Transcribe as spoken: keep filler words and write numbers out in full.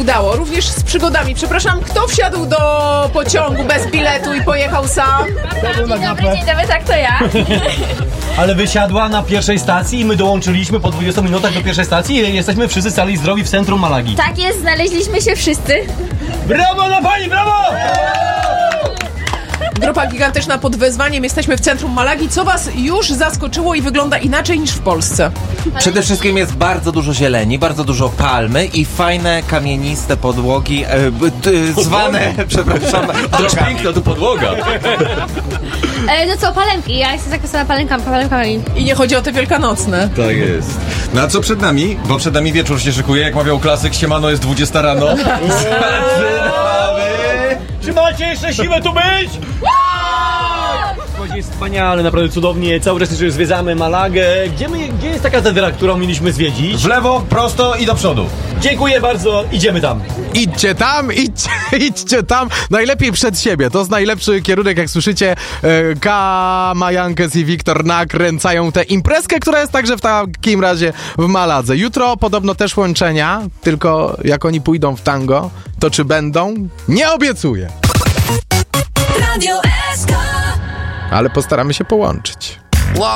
udało, również z przygodami. Przepraszam, kto wsiadł do pociągu bez biletu i pojechał sam? Dzień dobry, dzień dobry, tak to ja. Ale wysiadła na pierwszej stacji i my dołączyliśmy po dwudziestu minutach do pierwszej stacji i jesteśmy wszyscy cali i zdrowi w centrum Malagi. Tak jest, znaleźliśmy się wszyscy. Brawo dla pani, brawo! Grupa gigantyczna pod wezwaniem. Jesteśmy w centrum Malagi. Co was już zaskoczyło i wygląda inaczej niż w Polsce? Przede wszystkim jest bardzo dużo zieleni, bardzo dużo palmy i fajne kamieniste podłogi, e, b, t, zwane, przepraszam, drogami. Piękna tu podłoga. E, no co, palemki, ja jestem zakochana palenkami, palenkami. I nie chodzi o te wielkanocne. Tak jest. No a co przed nami? Bo przed nami wieczór się szykuje, jak mawiał klasyk, siemano, jest dwudziesta rano. Czy macie jeszcze siłę tu być? Jest wspaniale, naprawdę cudownie. Cały czas już zwiedzamy Malagę. Gdzie, my, gdzie jest ta katedra, którą mieliśmy zwiedzić? W lewo, prosto i do przodu. Dziękuję bardzo, idziemy tam. Idźcie tam, idźcie, idźcie tam. Najlepiej przed siebie. To jest najlepszy kierunek, jak słyszycie. E, Kama, Jankes i Wiktor nakręcają tę imprezkę, która jest także w takim razie w Maladze. Jutro podobno też łączenia, tylko jak oni pójdą w tango, to czy będą? Nie obiecuję. Radio S K. Ale postaramy się połączyć.